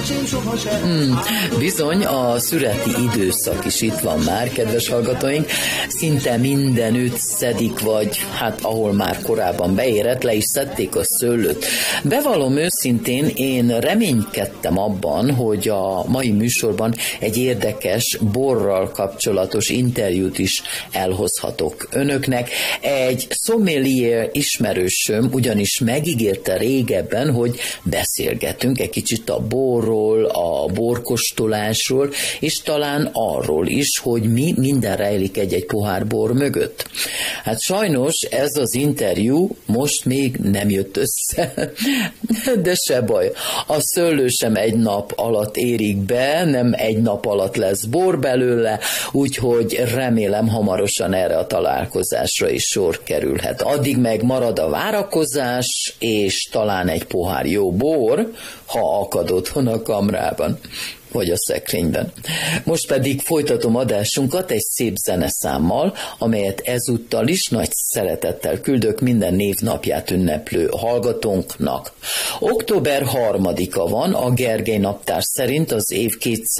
Bizony, a szüreti időszak is itt van már, kedves hallgatóink. Szinte mindenütt szedik, vagy hát ahol már korábban beérett, le is szedték a szőlőt. Bevallom őszintén, én reménykedtem abban, hogy a mai műsorban egy érdekes borral kapcsolatos interjút is elhozhatok önöknek. Egy sommelier ismerősöm ugyanis megígérte régebben, hogy beszélgetünk egy kicsit a borról, a borkóstolásról, és talán arról is, hogy mi minden rejlik egy-egy pohár bor mögött. Hát sajnos ez az interjú most még nem jött össze, de se baj. A szőlő sem egy nap alatt érik be, nem egy nap alatt lesz bor belőle, úgyhogy remélem hamarosan erre a találkozásra is sor kerülhet. Addig meg marad a várakozás, és talán egy pohár jó bor, ha akad otthon a kamrában, vagy a szekrényben. Most pedig folytatom adásunkat egy szép zeneszámmal, amelyet ezúttal is nagy szeretettel küldök minden névnapját ünneplő hallgatónknak. Október 3-a van, a Gergely naptár szerint az év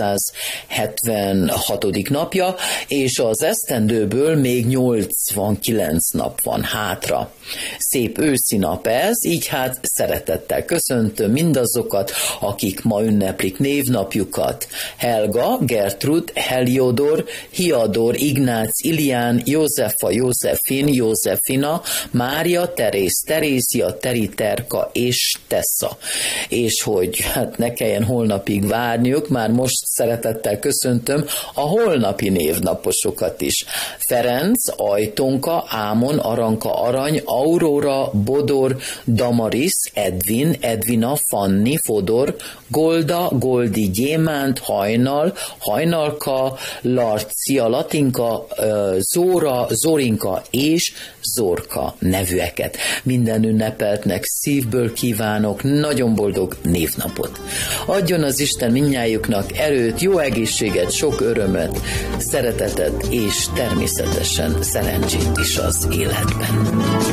276. napja, és az esztendőből még 89 nap van hátra. Szép őszi nap ez, így hát szeretettel köszöntöm mindazokat, akik ma ünneplik névnapjukat. Helga, Gertrud, Heliodor, Hiador, Ignác, Ilián, Józefa, Józefin, Józefina, Mária, Teréz, Terézia, Teri, Terka és Tessa. És hogy hát ne kelljen holnapig várniuk, már most szeretettel köszöntöm a holnapi névnaposokat is. Ferenc, Ajtonka, Ámon, Aranka, Arany, Aurora, Bodor, Damaris, Edvin, Edvina, Fanni, Fodor, Golda, Goldi, Gyémánt, Hajnal, Hajnalka, Larcia, Latinka, Zóra, Zorinka és Zorka nevűeket. Minden ünnepeltnek szívből kívánok nagyon boldog névnapot. Adjon az Isten mindnyájuknak erőt, jó egészséget, sok örömet, szeretetet és természetesen szerencsét is az életben.